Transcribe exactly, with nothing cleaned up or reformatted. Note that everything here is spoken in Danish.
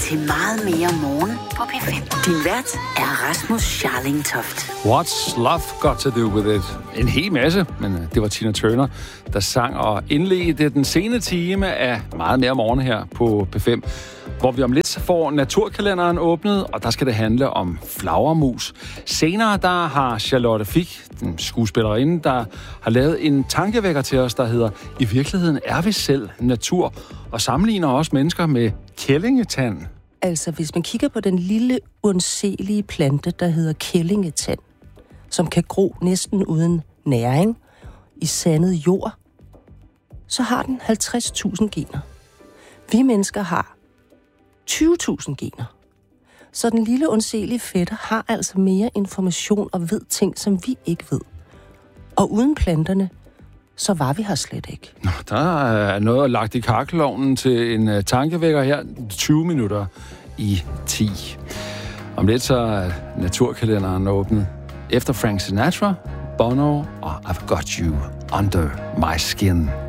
til Meget mere morgen på P fem. Din vært er Rasmus Scharling Toft. What's love got to do with it? En hel masse, men det var Tina Turner, der sang og indledte den sene time af Meget mere morgen her på P fem, hvor vi om lidt får naturkalenderen åbnet, og der skal det handle om flagermus. Senere der har Charlotte Fich, den skuespillerinde, der har lavet en tankevækker til os, der hedder I virkeligheden er vi selv natur, og sammenligner også mennesker med kællingetand. Altså, hvis man kigger på den lille, undselige plante, der hedder kællingetand, som kan gro næsten uden næring i sandet jord, så har den halvtreds tusind gener. Vi mennesker har tyve tusind gener. Så den lille, undselige fætter har altså mere information og ved ting, som vi ikke ved. Og uden planterne, så var vi her slet ikke. Nå, der er noget lagt i kakkelovnen til en uh, tankevækker her, tyve minutter i ti. Om lidt så er naturkalenderen åbnet. Efter Frank Sinatra, Bono og I've Got You Under My Skin.